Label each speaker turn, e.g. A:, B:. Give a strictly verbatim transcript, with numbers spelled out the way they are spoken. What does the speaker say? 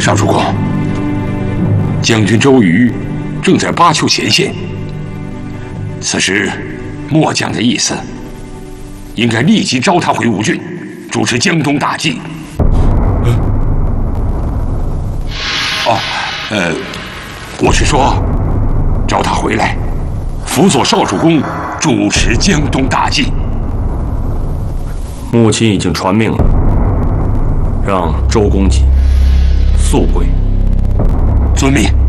A: 少主公，将军周瑜正在巴丘前线，此时末将的意思，应该立即召他回吴郡，主持江东大计。嗯、哦，呃，我是说，召他回来，辅佐少主公主持江东大计。
B: 母亲已经传命了，让周公瑾速归。
A: 遵命。